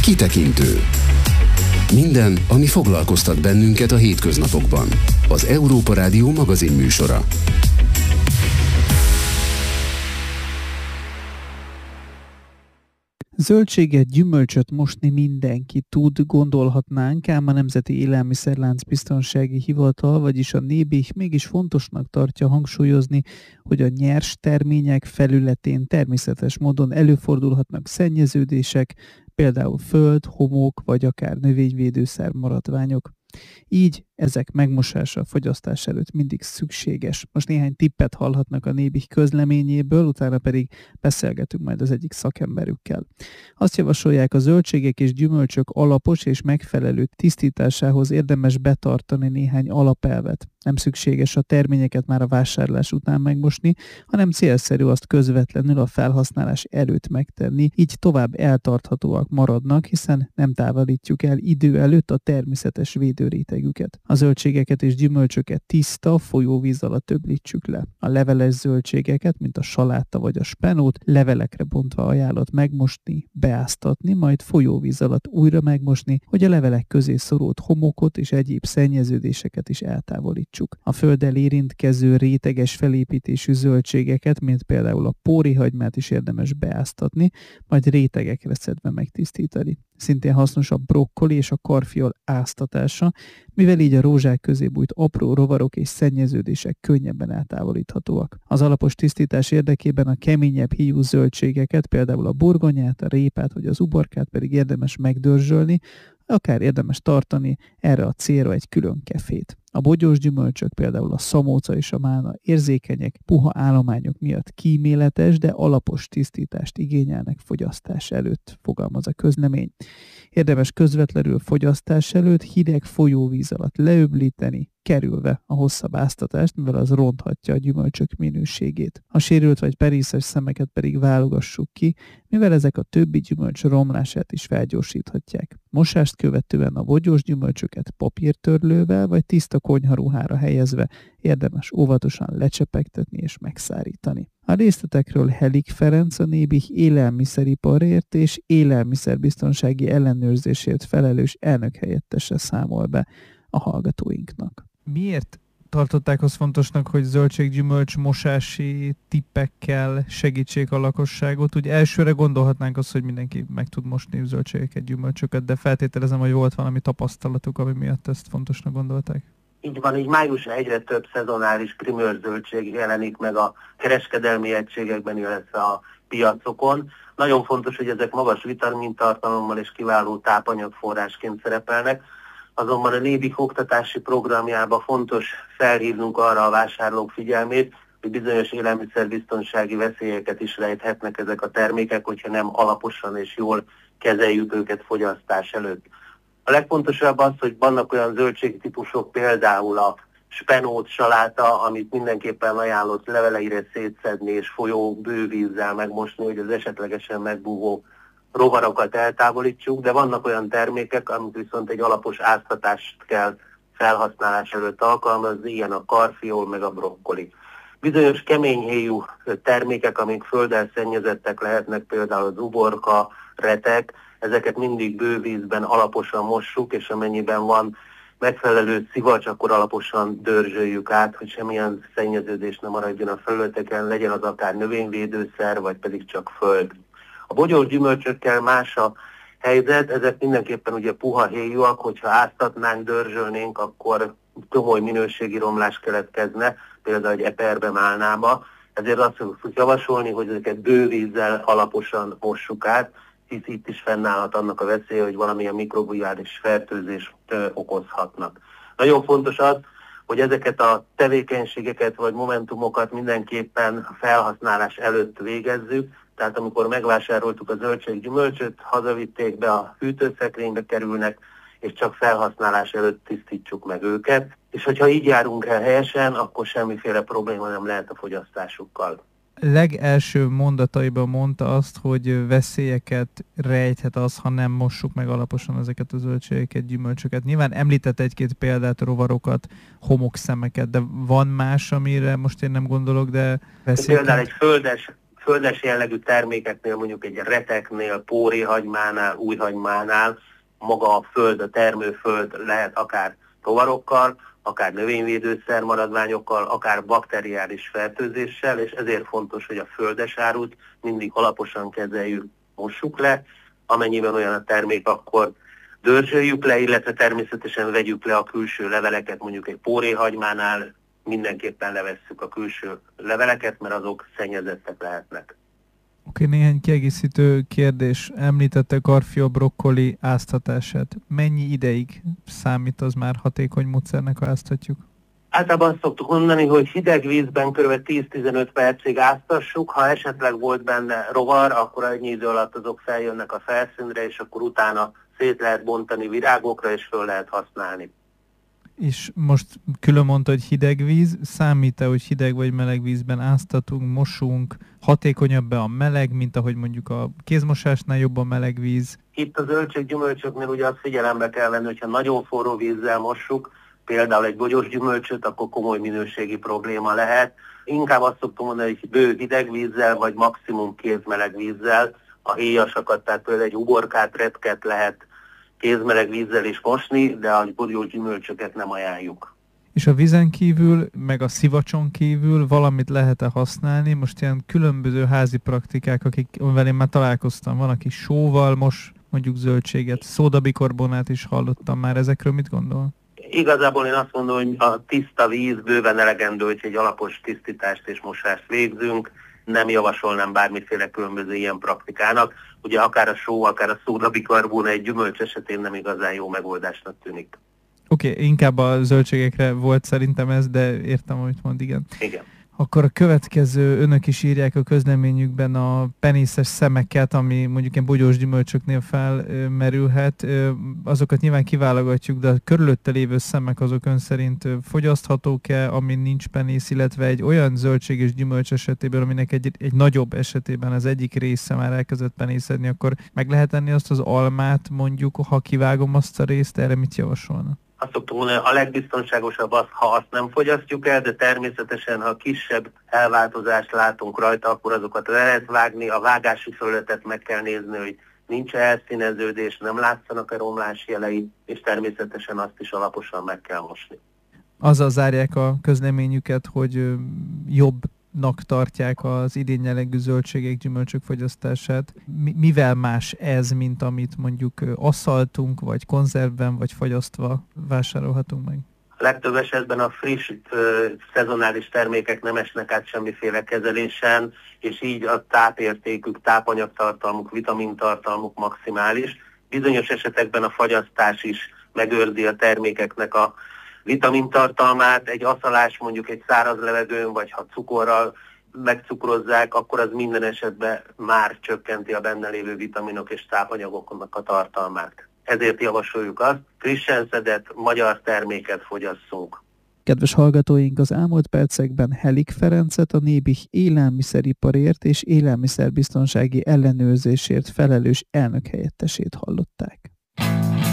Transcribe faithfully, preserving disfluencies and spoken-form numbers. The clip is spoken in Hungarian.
Kitekintő. Minden, ami foglalkoztat bennünket a hétköznapokban. Az Európa Rádió magazin műsora. Zöldséget, gyümölcsöt mosni mindenki tud, gondolhatnánk, ám a Nemzeti Élelmiszerlánc Biztonsági Hivatal, vagyis a NÉBIH mégis fontosnak tartja hangsúlyozni, hogy a nyers termények felületén természetes módon előfordulhatnak szennyeződések, például föld, homok vagy akár növényvédőszer maradványok. Így ezek megmosása a fogyasztás előtt mindig szükséges. Most néhány tippet hallhatnak a NÉBIH közleményéből, utána pedig beszélgetünk majd az egyik szakemberükkel. Azt javasolják, a zöldségek és gyümölcsök alapos és megfelelő tisztításához érdemes betartani néhány alapelvet. Nem szükséges a terményeket már a vásárlás után megmosni, hanem célszerű azt közvetlenül a felhasználás előtt megtenni, így tovább eltarthatóak maradnak, hiszen nem távolítjuk el idő előtt a természetes védőrétegüket. A zöldségeket és gyümölcsöket tiszta, folyóvíz alatt öblítsük le. A leveles zöldségeket, mint a saláta vagy a spenót, levelekre bontva ajánlott megmosni, beáztatni, majd folyóvíz alatt újra megmosni, hogy a levelek közé szorult homokot és egyéb szennyeződéseket is eltávolítsuk. A földdel érintkező réteges felépítésű zöldségeket, mint például a pórihagymát is érdemes beáztatni, majd rétegekre szedve megtisztítani. Szintén hasznos a brokkoli és a karfiol áztatása, mivel így a rózsák közé bújt apró rovarok és szennyeződések könnyebben eltávolíthatóak. Az alapos tisztítás érdekében a keményebb híjú zöldségeket, például a burgonyát, a répát vagy az uborkát pedig érdemes megdörzsölni, akár érdemes tartani erre a célra egy külön kefét. A bogyós gyümölcsök, például a szamóca és a málna érzékenyek, puha állományok miatt kíméletes, de alapos tisztítást igényelnek fogyasztás előtt, fogalmaz a közlemény. Érdemes közvetlenül fogyasztás előtt hideg folyóvíz alatt leöblíteni, kerülve a hosszabb áztatást, mivel az ronthatja a gyümölcsök minőségét. A sérült vagy perészes szemeket pedig válogassuk ki, mivel ezek a többi gyümölcs romlását is felgyorsíthatják. Mosást követően a bogyós gyümölcsöket papírtörlővel vagy tiszta konyharuhára helyezve érdemes óvatosan lecsepegtetni és megszárítani. A részletekről Helik Ferenc, a NÉBIH élelmiszeriparért és élelmiszerbiztonsági ellenőrzésért felelős elnökhelyettese számol be a hallgatóinknak. Miért tartották azt fontosnak, hogy zöldséggyümölcs mosási tippekkel segítsék a lakosságot? Ugye elsőre gondolhatnánk azt, hogy mindenki meg tud mosni zöldségeket, gyümölcsöket, de feltételezem, hogy volt valami tapasztalatuk, ami miatt ezt fontosnak gondolták. Így van, így májusra egyre több szezonális primőrzöldség jelenik meg a kereskedelmi egységekben, illetve a piacokon. Nagyon fontos, hogy ezek magas vitamintartalommal és kiváló tápanyagforrásként szerepelnek, azonban a NÉBIH oktatási programjában fontos felhívnunk arra a vásárlók figyelmét, hogy bizonyos élelmiszerbiztonsági veszélyeket is rejthetnek ezek a termékek, hogyha nem alaposan és jól kezeljük őket fogyasztás előtt. A legfontosabb az, hogy vannak olyan zöldségtípusok, például a spenót, saláta, amit mindenképpen ajánlott leveleire szétszedni és folyó bővízzel megmosni, hogy az esetlegesen megbúvó rovarokat eltávolítsuk, de vannak olyan termékek, amik viszont egy alapos áztatást kell felhasználás előtt alkalmazni, ilyen a karfiol meg a brokkoli. Bizonyos keményhéjú termékek, amik földdel szennyezettek lehetnek, például az uborka, retek, ezeket mindig bővízben alaposan mossuk, és amennyiben van megfelelő szivacs, akkor alaposan dörzsöljük át, hogy semmilyen szennyeződés ne maradjon a felületeken, legyen az akár növényvédőszer, vagy pedig csak föld. A bogyós gyümölcsökkel más a helyzet, ezek mindenképpen ugye puha héjúak, hogyha áztatnánk, dörzsölnénk, akkor komoly minőségi romlás keletkezne, például egy eperbe, málnába. Ezért azt fogjuk javasolni, hogy ezeket bővízzel alaposan mossuk át, hisz itt is fennállhat annak a veszélye, hogy valamilyen mikrobiális fertőzést ö, okozhatnak. Nagyon fontos az, hogy ezeket a tevékenységeket vagy momentumokat mindenképpen felhasználás előtt végezzük, tehát amikor megvásároltuk a zöldséggyümölcsöt, hazavitték be, a hűtőszekrénybe kerülnek, és csak felhasználás előtt tisztítsuk meg őket. És hogyha így járunk el helyesen, akkor semmiféle probléma nem lehet a fogyasztásukkal. Legelső mondataiban mondta azt, hogy veszélyeket rejthet az, ha nem mossuk meg alaposan ezeket a zöldségeket, gyümölcsöket. Nyilván említett egy-két példát, rovarokat, homokszemeket, de van más, amire most én nem gondolok, de veszélyeket... Például egy földes, földes jellegű termékeknél, mondjuk egy reteknél, póréhagymánál, újhagymánál maga a föld, a termőföld lehet akár rovarokkal, akár növényvédőszer maradványokkal, akár bakteriális fertőzéssel, és ezért fontos, hogy a földes árut mindig alaposan kezeljük, mossuk le, amennyiben olyan a termék, akkor dörzsöljük le, illetve természetesen vegyük le a külső leveleket, mondjuk egy póréhagymánál mindenképpen levesszük a külső leveleket, mert azok szennyezettek lehetnek. Oké, okay, néhány kiegészítő kérdés. Említette karfia brokkoli áztatását. Mennyi ideig számít az már hatékony módszernek, ha áztatjuk? Általában szoktuk mondani, hogy hideg vízben kb. tíz-tizenöt percig áztassuk. Ha esetleg volt benne rovar, akkor ennyi idő alatt azok feljönnek a felszínre, és akkor utána szét lehet bontani virágokra, és föl lehet használni. És most külön mondta, hogy hideg víz. Számít-e, hogy hideg vagy meleg vízben áztatunk, mosunk? Hatékonyabb-e a meleg, mint ahogy mondjuk a kézmosásnál jobb a meleg víz? Itt a zöldséggyümölcsöknél ugye azt figyelembe kell venni, hogyha nagyon forró vízzel mossuk, például egy bogyós gyümölcsöt, akkor komoly minőségi probléma lehet. Inkább azt szoktam mondani, hogy bő hideg vízzel, vagy maximum kézmeleg vízzel. A héjasakat, tehát például egy uborkát, retket lehet kézmeleg vízzel is mosni, de a bogyós gyümölcsöket nem ajánljuk. És a vízen kívül, meg a szivacson kívül valamit lehet-e használni? Most ilyen különböző házi praktikák, akikvel én már találkoztam. Van, aki sóval mos mondjuk zöldséget, szódabikarbonát is hallottam már. Ezekről mit gondol? Igazából én azt mondom, hogy a tiszta víz bőven elegendő, hogy egy alapos tisztítást és mosást végzünk. Nem javasolnám bármiféle különböző ilyen praktikának. Ugye akár a só, akár a szódabikarbon egy gyümölcs esetén nem igazán jó megoldásnak tűnik. Oké, okay, inkább a zöldségekre volt szerintem ez, de értem, amit mond, igen. Igen. Akkor a következő, önök is írják a közleményükben a penészes szemeket, ami mondjuk ilyen bogyós gyümölcsöknél felmerülhet. Azokat nyilván kiválogatjuk, de a körülötte lévő szemek azok ön szerint fogyaszthatók-e, amin nincs penész, illetve egy olyan zöldség és gyümölcs esetében, aminek egy, egy nagyobb esetében az egyik része már elkezdett penészedni, akkor meg lehet enni azt az almát mondjuk, ha kivágom azt a részt, erre mit javasolna? Azt szoktuk mondani, a legbiztonságosabb az, ha azt nem fogyasztjuk el, de természetesen, ha kisebb elváltozást látunk rajta, akkor azokat le lehet vágni, a vágási felületet meg kell nézni, hogy nincs elszíneződés, nem látszanak a romlás jelei, és természetesen azt is alaposan meg kell mosni. Azzal zárják a közleményüket, hogy jobb tartják az idén jellegű zöldségek, gyümölcsök fogyasztását. Mivel más ez, mint amit mondjuk asszaltunk, vagy konzervben, vagy fagyasztva vásárolhatunk meg? A legtöbb esetben a friss, szezonális termékek nem esnek át semmiféle kezelésen, és így a tápértékük, tápanyagtartalmuk, vitamintartalmuk maximális. Bizonyos esetekben a fagyasztás is megőrzi a termékeknek a vitamintartalmát. Egy aszalás mondjuk egy száraz levegőn, vagy ha cukorral megcukrozzák, akkor az minden esetben már csökkenti a benne lévő vitaminok és tápanyagoknak a tartalmát. Ezért javasoljuk azt, frissen szedett magyar terméket fogyasszunk. Kedves hallgatóink, az elmúlt percekben Helik Ferencet, a Nébih élelmiszeriparért és élelmiszerbiztonsági ellenőrzésért felelős elnökhelyettesét hallották.